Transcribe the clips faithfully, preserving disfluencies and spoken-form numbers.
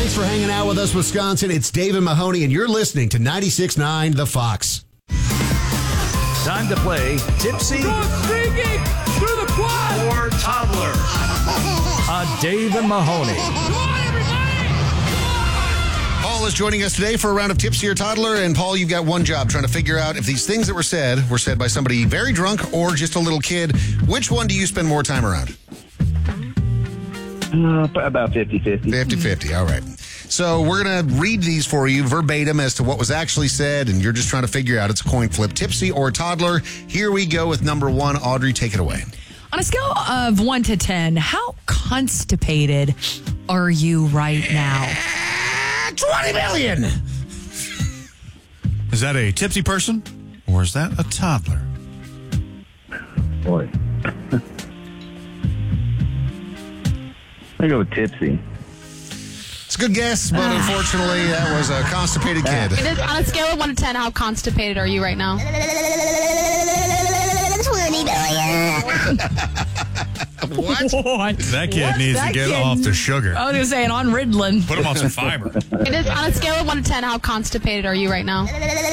Thanks for hanging out with us, Wisconsin. It's Dave and Mahoney, and you're listening to ninety-six point nine The Fox. Time to play Tipsy Go singing through the quad. or Toddler. A Dave and Mahoney. Come on, everybody. Come on. Paul is joining us today for a round of Tipsy or Toddler. And Paul, you've got one job, trying to figure out if these things that were said were said by somebody very drunk or just a little kid. Which one do you spend more time around? Uh, about fifty-fifty. fifty-fifty, all right. So we're going to read these for you verbatim as to what was actually said, and you're just trying to figure out. It's a coin flip. Tipsy or Toddler. Here we go with number one. Audrey, take it away. On a scale of one to ten, how constipated are you right now? twenty million. Is that a tipsy person or is that a toddler? Boy. I go with tipsy. It's a good guess, but unfortunately, that was a constipated kid. It is, on a scale of one to ten, how constipated are you right now? twenty million. What? What? That kid What? needs That to get kid- off the sugar. I was going to say it on Ritalin. Put him on some fiber. It is, on a scale of one to ten, how constipated are you right now?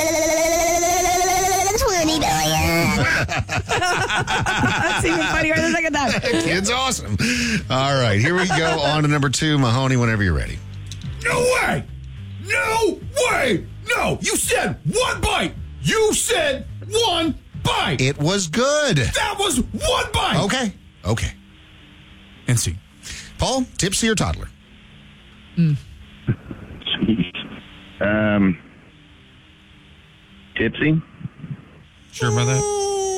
twenty million. That's even funnier the second time. Kid's awesome. All right, here we go. On to number two. Mahoney, whenever you're ready. No way. No way. No. You said one bite. You said one bite. It was good. That was one bite. Okay. Okay. And see. Paul, tipsy or toddler? Jeez. Um, tipsy. Sure about that?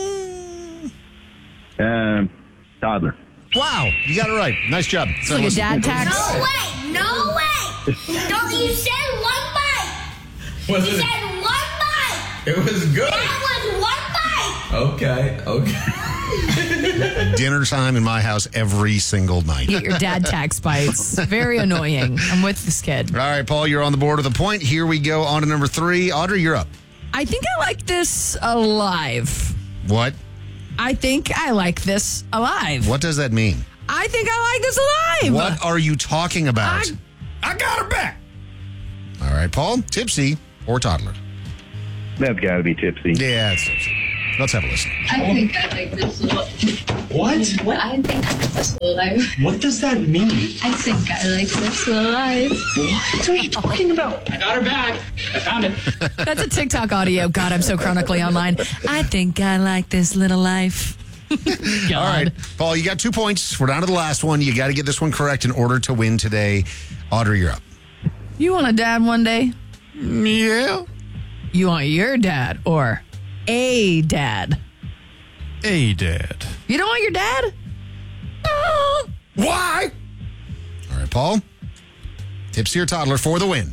Um, toddler. Wow, you got it right. Nice job. It's like a dad tax. No way. No way. Don't you said one bite. Was You it? said one bite. It was good. That was one bite. Okay, okay. Dinner time in my house every single night. Get your dad tax bites. Very annoying. I'm with this kid. All right, Paul, you're on the board with a point. Here we go. On to number three. Audrey, you're up. I think I like this alive. What? I think I like this alive. What does that mean? I think I like this alive. What are you talking about? I- I got her back. All right, Paul, tipsy or toddler? That's got to be tipsy. Yeah, it's tipsy. Let's have a listen. I think I like this little. What? What? I think I like this little life. What does that mean? I think I like this little life. What are you talking about? I got her back. I found it. That's a TikTok audio. God, I'm so chronically online. I think I like this little life. God. All right, Paul, you got two points. We're down to the last one. You got to get this one correct in order to win today. Audrey, you're up. You want a dad one day? Yeah. You want your dad or a dad? A dad. You don't want your dad? Oh. Why? All right, Paul, tipsy or toddler for the win?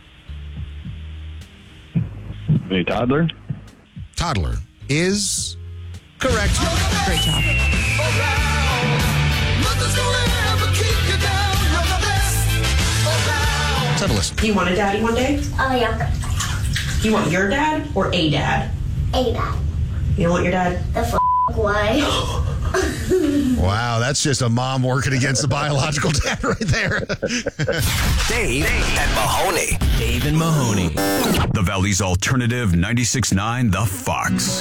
A toddler. Toddler is correct. Great job. Let's have a listen. You want a daddy one day? Oh, yeah. You want your dad or a dad? Hey, that. You don't want your dad? The f*** why? Wow, that's just a mom working against the biological dad right there. Dave and Mahoney. Dave and Mahoney. The Valley's alternative ninety-six point nine The Fox.